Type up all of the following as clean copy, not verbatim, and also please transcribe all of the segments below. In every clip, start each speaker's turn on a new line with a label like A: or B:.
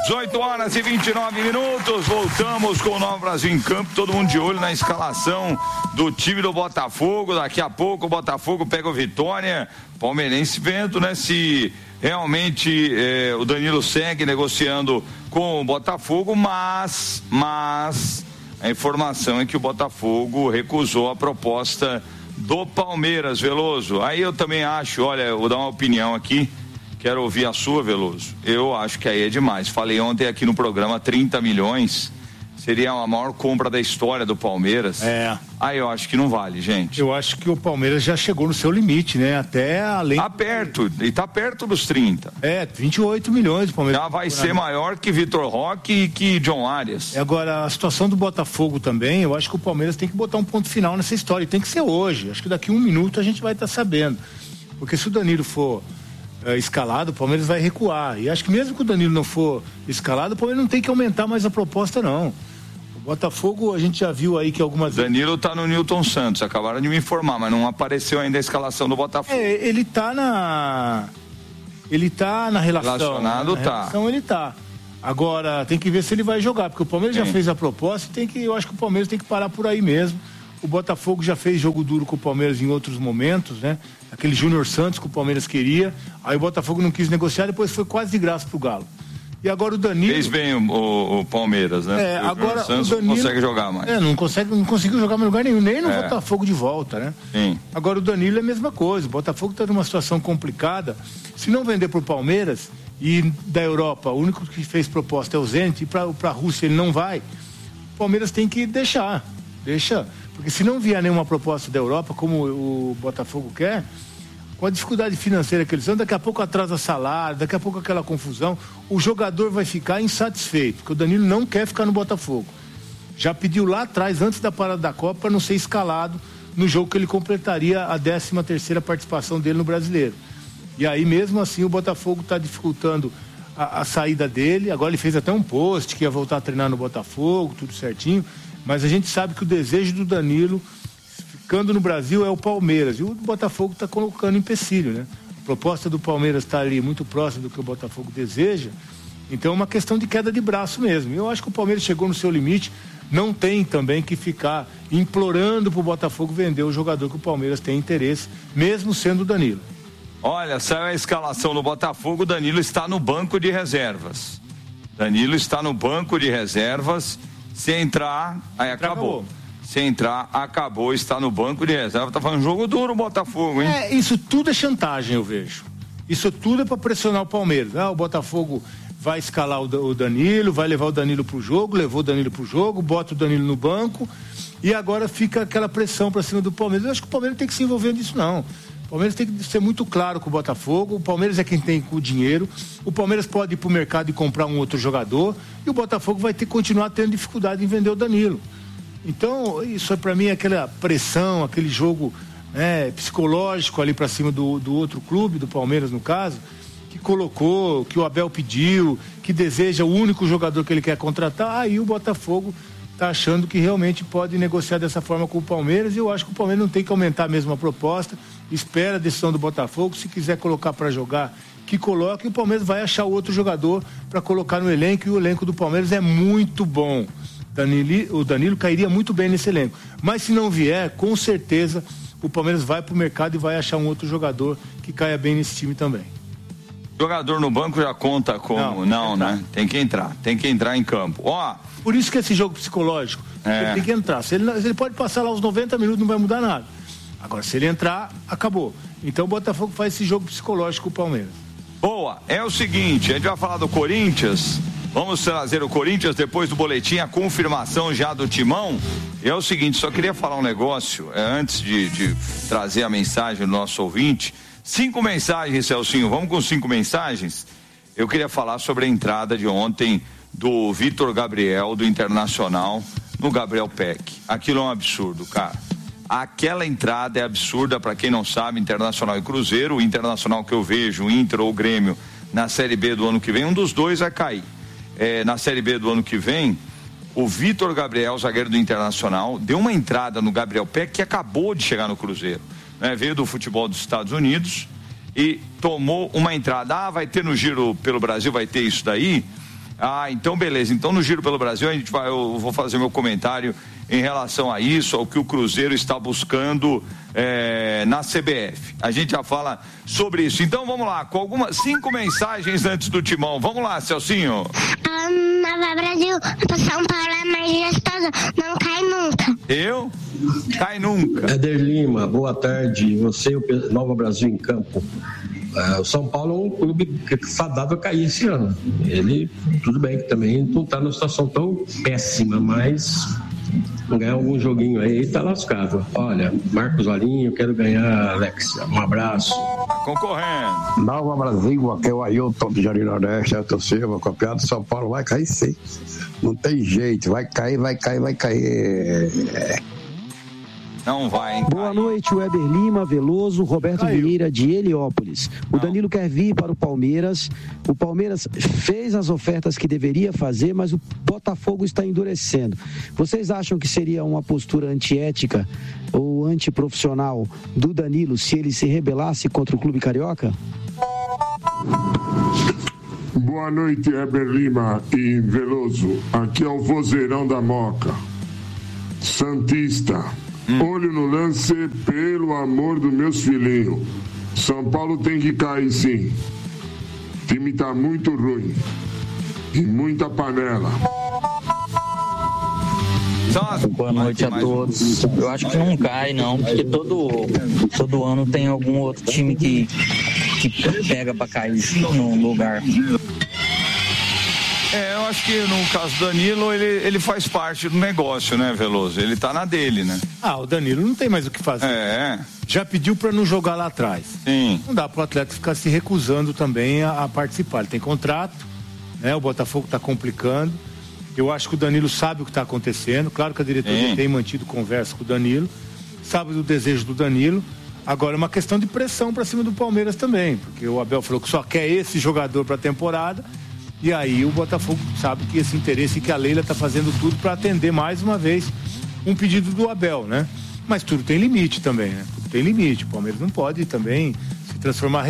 A: 18 horas e 29 minutos, voltamos com o Nova Brasil em campo, todo mundo de olho na escalação do time do Botafogo. Daqui a pouco o Botafogo pega o Vitória, palmeirense vendo, né, se realmente o Danilo segue negociando com o Botafogo, mas a informação é que o Botafogo recusou a proposta do Palmeiras, Veloso. Aí eu também acho, olha, eu vou dar uma opinião aqui, quero ouvir a sua, Veloso. Eu acho que aí é demais. Falei ontem aqui no programa, 30 milhões seria a maior compra da história do Palmeiras. Aí eu acho que não vale, gente.
B: Eu acho que o Palmeiras já chegou no seu limite, né? Até além...
A: Tá perto, e tá perto dos 30.
B: 28 milhões o Palmeiras.
A: Já vai ser maior que Vitor Roque e que John Arias.
B: Agora, a situação do Botafogo também, eu acho que o Palmeiras tem que botar um ponto final nessa história, e tem que ser hoje. Acho que daqui 1 minuto a gente vai estar sabendo. Porque se o Danilo for escalado, o Palmeiras vai recuar. E acho que mesmo que o Danilo não for escalado, o Palmeiras não tem que aumentar mais a proposta, não. O Botafogo, a gente já viu aí que algumas...
A: Danilo tá no Newton Santos, acabaram de me informar, mas não apareceu ainda a escalação do Botafogo.
B: Ele tá na relação.
A: Relacionado,
B: né? Na relação ele tá. Agora, tem que ver se ele vai jogar, porque o Palmeiras já fez a proposta e eu acho que o Palmeiras tem que parar por aí mesmo. O Botafogo já fez jogo duro com o Palmeiras em outros momentos, né? Aquele Júnior Santos que o Palmeiras queria, aí o Botafogo não quis negociar, depois foi quase de graça pro Galo. E agora o Danilo...
A: Fez bem o Palmeiras, né?
B: Agora
A: o Santos
B: o Danilo...
A: não consegue jogar mais.
B: Não conseguiu jogar em lugar nenhum, nem no Botafogo de volta, né?
A: Sim.
B: Agora o Danilo é a mesma coisa, o Botafogo está numa situação complicada. Se não vender pro Palmeiras, e da Europa, o único que fez proposta é o Zenit, e para a Rússia ele não vai, o Palmeiras tem que deixa, porque se não vier nenhuma proposta da Europa, como o Botafogo quer, com a dificuldade financeira que eles estão, daqui a pouco atrasa salário, daqui a pouco aquela confusão, o jogador vai ficar insatisfeito, porque o Danilo não quer ficar no Botafogo. Já pediu lá atrás, antes da parada da Copa, para não ser escalado no jogo que ele completaria a 13ª participação dele no Brasileiro. E aí, mesmo assim, o Botafogo está dificultando a saída dele. Agora ele fez até um post que ia voltar a treinar no Botafogo, tudo certinho. Mas a gente sabe que o desejo do Danilo, ficando no Brasil, é o Palmeiras. E o Botafogo está colocando empecilho, né? A proposta do Palmeiras está ali muito próxima do que o Botafogo deseja. Então é uma questão de queda de braço mesmo. Eu acho que o Palmeiras chegou no seu limite. Não tem também que ficar implorando para o Botafogo vender o jogador que o Palmeiras tem interesse, mesmo sendo o Danilo.
A: Olha, saiu a escalação no Botafogo, o Danilo está no banco de reservas. Danilo está no banco de reservas. Se entrar, aí acabou. Se entrar, acabou, está no banco de reserva. Tá fazendo jogo duro o Botafogo, hein?
B: Isso tudo é chantagem, eu vejo. Isso tudo é para pressionar o Palmeiras. O Botafogo vai escalar o Danilo, vai levar o Danilo pro jogo, levou o Danilo pro jogo, bota o Danilo no banco e agora fica aquela pressão para cima do Palmeiras. Eu acho que o Palmeiras tem que se envolver nisso, não. O Palmeiras tem que ser muito claro com o Botafogo. O Palmeiras é quem tem o dinheiro. O Palmeiras pode ir pro mercado e comprar um outro jogador e o Botafogo vai ter que continuar tendo dificuldade em vender o Danilo. Então, isso para mim é aquela pressão, aquele jogo psicológico ali para cima do outro clube, do Palmeiras no caso, que colocou, que o Abel pediu, que deseja o único jogador que ele quer contratar. Aí o Botafogo está achando que realmente pode negociar dessa forma com o Palmeiras, e eu acho que o Palmeiras não tem que aumentar mesmo a proposta, espera a decisão do Botafogo, se quiser colocar para jogar, que coloque, e o Palmeiras vai achar outro jogador para colocar no elenco, e o elenco do Palmeiras é muito bom. O Danilo cairia muito bem nesse elenco, mas se não vier, com certeza o Palmeiras vai para o mercado e vai achar um outro jogador que caia bem nesse time também.
A: Jogador no banco já conta como... Não, né? Tem que entrar em campo.
B: Por isso que esse jogo psicológico, ele tem que entrar. Se ele pode passar lá os 90 minutos, não vai mudar nada. Agora, se ele entrar, acabou. Então o Botafogo faz esse jogo psicológico com o Palmeiras.
A: Boa, é o seguinte, a gente vai falar do Corinthians, vamos trazer o Corinthians depois do boletim, a confirmação já do Timão. É o seguinte, só queria falar um negócio, antes de trazer a mensagem do nosso ouvinte. 5 mensagens, Celcinho, vamos com 5 mensagens. Eu queria falar sobre a entrada de ontem do Vitor Gabriel, do Internacional, no Gabriel Peck. Aquilo é um absurdo, cara. Aquela entrada é absurda, para quem não sabe, Internacional e Cruzeiro. O Internacional que eu vejo, o Inter ou o Grêmio, na Série B do ano que vem, um dos dois vai cair. Na Série B do ano que vem, o Vitor Gabriel, zagueiro do Internacional, deu uma entrada no Gabriel Peck, que acabou de chegar no Cruzeiro. Veio do futebol dos Estados Unidos e tomou uma entrada. Vai ter no Giro pelo Brasil, vai ter isso daí. Ah, então beleza. Então no Giro pelo Brasil eu vou fazer meu comentário em relação a isso, ao que o Cruzeiro está buscando na CBF. A gente já fala sobre isso. Então vamos lá, com 5 mensagens antes do Timão. Vamos lá, Celcinho.
C: Nova Brasil, São Paulo é mais gestoso, não cai nunca.
A: Eu? Cai nunca.
D: Éder Lima, boa tarde. Você e o Nova Brasil em campo. O São Paulo é um clube fadado a cair esse ano. Ele, tudo bem, que também não está numa situação tão péssima, mas ganhar algum joguinho aí tá lascado. Olha, Marcos Valinho, quero ganhar, Alex. Um abraço.
A: Concorrendo.
E: Nova Brasil, aqui é o Ailton do Jardim Nordeste, Elton Silva, campeão de São Paulo, vai cair sim. Não tem jeito, vai cair.
A: Não vai, hein?
F: Boa noite, Weber Lima, Veloso, Roberto Vieira de Heliópolis. O Danilo quer vir para o Palmeiras. O Palmeiras fez as ofertas que deveria fazer, mas o Botafogo está endurecendo. Vocês acham que seria uma postura antiética ou antiprofissional do Danilo se ele se rebelasse contra o Clube Carioca?
G: Boa noite, Weber Lima e Veloso. Aqui é o vozeirão da Moca. Santista. Olho no lance, pelo amor dos meus filhinhos. São Paulo tem que cair sim. O time tá muito ruim. E muita panela.
H: Boa noite a todos. Eu acho que não cai, não, porque todo ano tem algum outro time que pega pra cair no lugar.
A: Eu acho que no caso do Danilo, ele faz parte do negócio, né, Veloso? Ele tá na dele, né?
B: O Danilo não tem mais o que fazer. Já pediu para não jogar lá atrás.
A: Sim.
B: Não dá pro atleta ficar se recusando também a participar. Ele tem contrato, né? O Botafogo tá complicando. Eu acho que o Danilo sabe o que está acontecendo. Claro que a diretoria tem mantido conversa com o Danilo, sabe do desejo do Danilo. Agora é uma questão de pressão para cima do Palmeiras também, porque o Abel falou que só quer esse jogador para a temporada. E aí o Botafogo sabe que esse interesse, que a Leila está fazendo tudo para atender mais uma vez um pedido do Abel, né? Mas tudo tem limite também, né? Tudo tem limite. O Palmeiras não pode também se transformar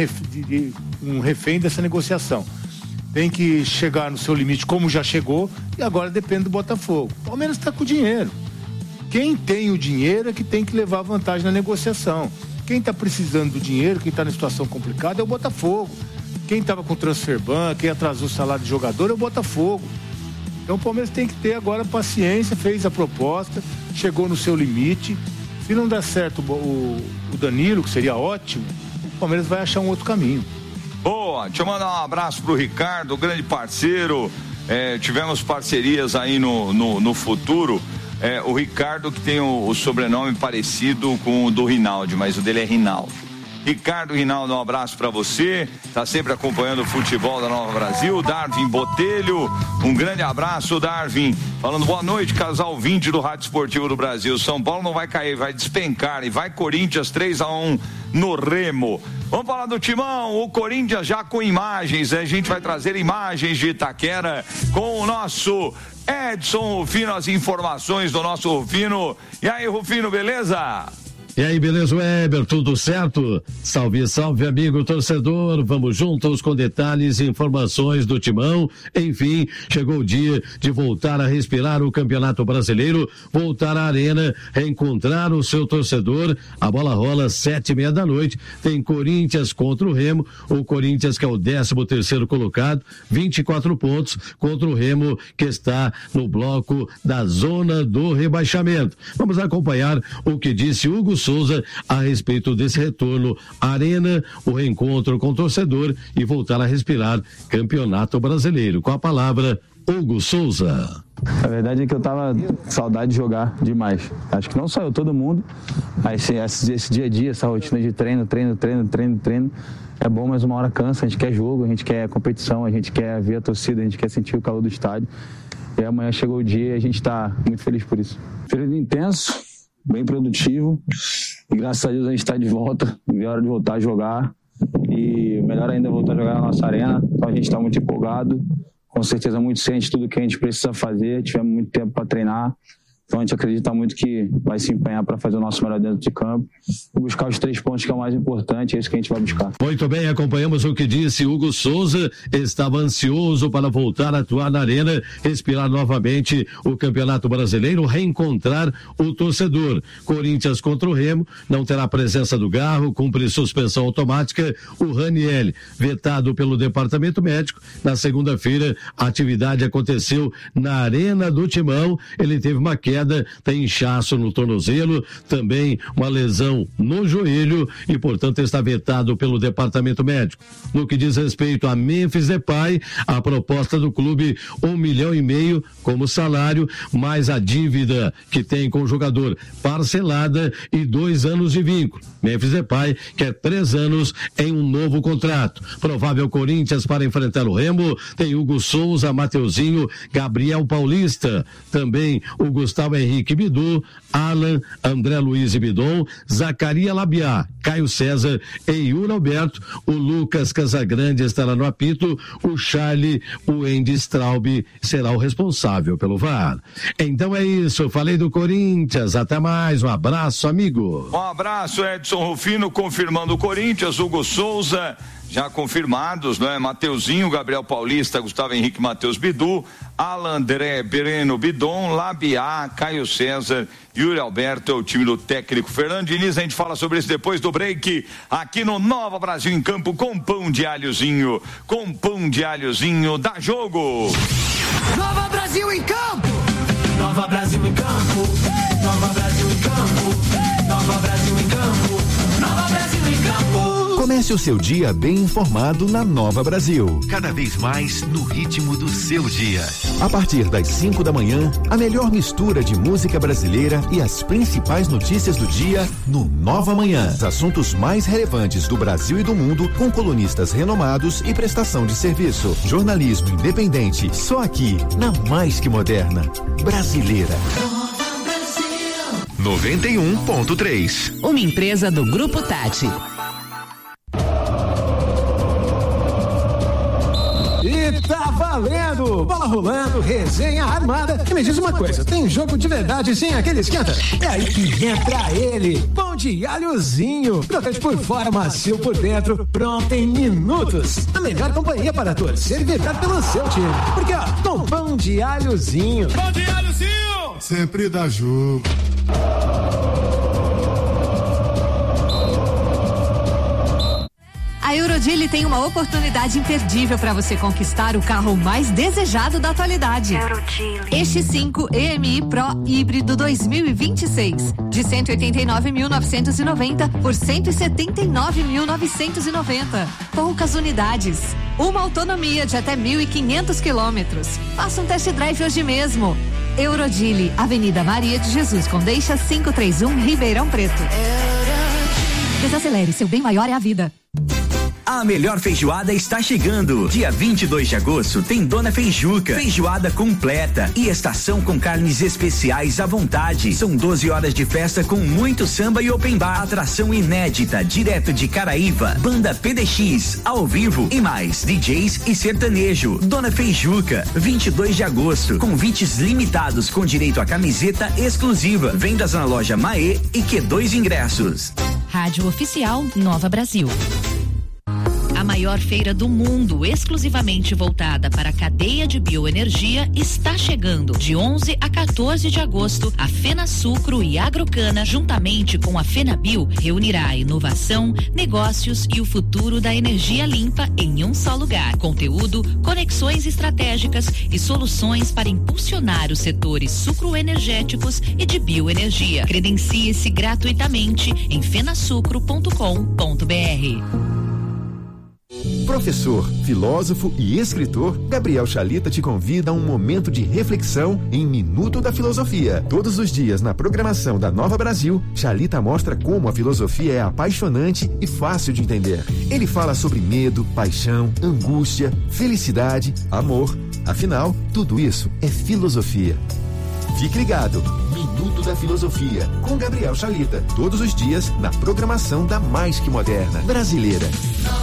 B: um refém dessa negociação. Tem que chegar no seu limite como já chegou e agora depende do Botafogo. O Palmeiras está com dinheiro. Quem tem o dinheiro é que tem que levar vantagem na negociação. Quem está precisando do dinheiro, quem está na situação complicada é o Botafogo. Quem estava com transfer ban, quem atrasou o salário de jogador é o Botafogo. Então o Palmeiras tem que ter agora paciência, fez a proposta, chegou no seu limite. Se não der certo o Danilo, que seria ótimo, o Palmeiras vai achar um outro caminho.
A: Boa, deixa eu mandar um abraço pro Ricardo, grande parceiro. Tivemos parcerias aí no futuro. O Ricardo, que tem o sobrenome parecido com o do Rinaldi, mas o dele é Rinaldo. Ricardo Rinaldo, um abraço para você, tá sempre acompanhando o futebol da Nova Brasil. Darwin Botelho, um grande abraço, Darwin, falando boa noite, casal 20 do Rádio Esportivo do Brasil. São Paulo não vai cair, vai despencar e vai Corinthians 3-1 no Remo. Vamos falar do Timão, o Corinthians já com imagens, a gente vai trazer imagens de Itaquera com o nosso Edson Rufino, as informações do nosso Rufino. E aí, Rufino, beleza?
I: E aí, beleza, Weber, tudo certo? Salve, salve, amigo torcedor, vamos juntos com detalhes e informações do Timão. Enfim, chegou o dia de voltar a respirar o Campeonato Brasileiro, voltar à arena, reencontrar o seu torcedor. A bola rola 7:30 da noite, tem Corinthians contra o Remo, o Corinthians que é o 13º colocado, 24 pontos, contra o Remo que está no bloco da zona do rebaixamento. Vamos acompanhar o que disse Hugo Souza a respeito desse retorno à arena, o reencontro com o torcedor e voltar a respirar Campeonato Brasileiro. Com a palavra, Hugo Souza.
J: A verdade é que eu tava com saudade de jogar demais. Acho que não só eu, todo mundo. Esse dia a dia, essa rotina de treino, é bom, mas uma hora cansa. A gente quer jogo, a gente quer competição, a gente quer ver a torcida, a gente quer sentir o calor do estádio. E amanhã chegou o dia e a gente tá muito feliz por isso. Período intenso, bem produtivo, e graças a Deus a gente está de volta, é hora de voltar a jogar, e melhor ainda voltar a jogar na nossa arena. Então a gente está muito empolgado, com certeza muito ciente de tudo que a gente precisa fazer, tivemos muito tempo para treinar, Então a gente acredita muito que vai se empenhar para fazer o nosso melhor dentro de campo e buscar os 3 pontos, que é o mais importante, é isso que a gente vai buscar.
I: Muito bem, acompanhamos o que disse Hugo Souza, estava ansioso para voltar a atuar na arena, respirar novamente o Campeonato Brasileiro, reencontrar o torcedor. Corinthians contra o Remo, não terá presença do Garro, cumpre suspensão automática, o Raniel, vetado pelo departamento médico. Na segunda-feira, a atividade aconteceu na Arena do Timão, ele teve uma queda, tem inchaço no tornozelo, também uma lesão no joelho e, portanto, está vetado pelo departamento médico. No que diz respeito a Memphis Depay, a proposta do clube, 1,5 milhão como salário, mais a dívida que tem com o jogador parcelada e 2 anos de vínculo. Memphis Depay quer 3 anos em um novo contrato. Provável Corinthians para enfrentar o Remo, tem Hugo Souza, Mateuzinho, Gabriel Paulista, também o Gustavo Henrique Bidu, Alan, André Luiz e Bidon, Zacaria Labiá, Caio César e Yuri Alberto, o Lucas Casagrande estará no apito, o Charlie, o Andy Straub será o responsável pelo VAR. Então é isso, falei do Corinthians, até mais, um abraço, amigo.
A: Um abraço, Edson Rufino, confirmando o Corinthians, Hugo Souza, já confirmados, não é? Mateuzinho, Gabriel Paulista, Gustavo Henrique, Matheus Bidu, Alan, André, Bereno, Bidon, Labiá, Caio César, Yuri Alberto, é o time do técnico Fernando Diniz. A gente fala sobre isso depois do break, aqui no Nova Brasil em Campo, com pão de alhozinho, dá jogo.
K: Nova Brasil em Campo, Nova Brasil em Campo, Nova Brasil em Campo, Nova Brasil em Campo, Nova Brasil em Campo.
L: Comece o seu dia bem informado na Nova Brasil. Cada vez mais no ritmo do seu dia. A partir das 5 da manhã, a melhor mistura de música brasileira e as principais notícias do dia no Nova Manhã. Os assuntos mais relevantes do Brasil e do mundo, com colunistas renomados e prestação de serviço. Jornalismo independente, só aqui, na Mais Que Moderna. Brasileira. 91.3.
M: Uma empresa do Grupo Tati.
N: E tá valendo! Bola rolando, resenha armada. E me diz uma coisa, tem jogo de verdade sem aquele esquenta? É aí que entra ele, pão de alhozinho. Crocante por fora, macio por dentro, pronto em minutos. A melhor companhia para torcer e vibrar pelo seu time. Porque ó, com pão de alhozinho.
K: Pão de alhozinho!
O: Sempre dá jogo.
P: A Eurodile tem uma oportunidade imperdível para você conquistar o carro mais desejado da atualidade. Este 5 EMI Pro híbrido 2026, de 189.990 por 179.990. Poucas unidades. Uma autonomia de até 1.500 quilômetros. Faça um test drive hoje mesmo. Eurodile, Avenida Maria de Jesus, Condeixa 531, Ribeirão Preto. Desacelere, seu bem maior é a vida.
Q: A melhor feijoada está chegando. Dia 22 de agosto tem Dona Feijuca. Feijoada completa e estação com carnes especiais à vontade. São 12 horas de festa com muito samba e open bar. Atração inédita, direto de Caraíva. Banda PDX, ao vivo e mais DJs e sertanejo. Dona Feijuca, 22 de agosto. Convites limitados com direito a camiseta exclusiva. Vendas na loja Maê e Q2 ingressos.
M: Rádio Oficial Nova Brasil. A maior feira do mundo, exclusivamente voltada para a cadeia de bioenergia, está chegando. De 11 a 14 de agosto, a FenaSucro e Agrocana, juntamente com a FenaBio, reunirá a inovação, negócios e o futuro da energia limpa em um só lugar. Conteúdo, conexões estratégicas e soluções para impulsionar os setores sucroenergéticos e de bioenergia. Credencie-se gratuitamente em fenasucro.com.br.
L: Professor, filósofo e escritor, Gabriel Chalita te convida a um momento de reflexão em Minuto da Filosofia. Todos os dias na programação da Nova Brasil, Chalita mostra como a filosofia é apaixonante e fácil de entender. Ele fala sobre medo, paixão, angústia, felicidade, amor. Afinal, tudo isso é filosofia. Fique ligado, Minuto da Filosofia, com Gabriel Chalita, todos os dias na programação da Mais Que Moderna Brasileira.